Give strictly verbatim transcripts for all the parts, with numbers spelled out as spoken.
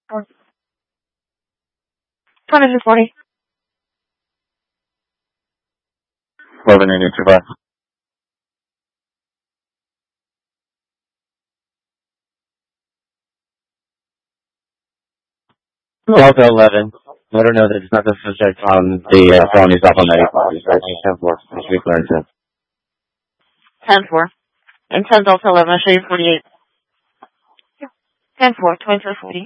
twenty-two forty. eleven eighty-two back. Delta eleven. Let her know that it's not the subject on the uh, phone. He's off on ninety-five. He's actually ten four. This week learned ten. ten four. And ten Delta eleven, I'll show you forty-eight. ten four, twenty-two forty.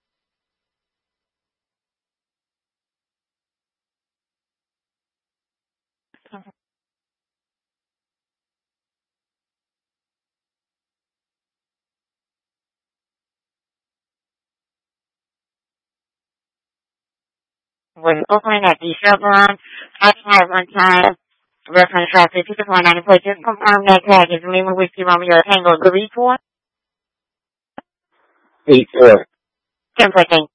When opening at the Chevron, outside one time, reference traffic, two four ninety, please just confirm that tag is Lima Whiskey Romeo Tango Glee four. eight four. ten fourteen.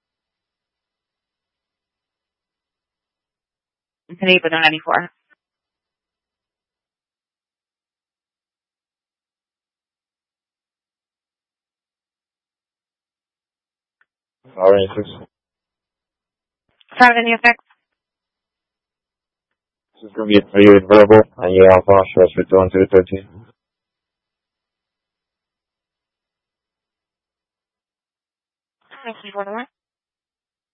Today, but ninety-four. All right, six. Have any effects? This is going to be are you in verbal? And you alpha, stress with one to thirteen. Thank you for the one.